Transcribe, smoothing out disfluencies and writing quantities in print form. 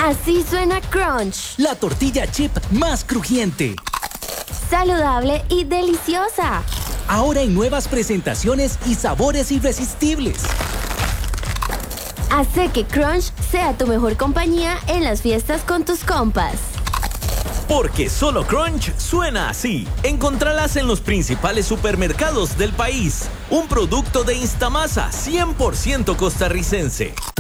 Así suena Crunch. La tortilla chip más crujiente. Saludable y deliciosa. Ahora en nuevas presentaciones y sabores irresistibles. Hace que Crunch sea tu mejor compañía en las fiestas con tus compas. Porque solo Crunch suena así. Encontralas en los principales supermercados del país. Un producto de Instamasa 100% costarricense.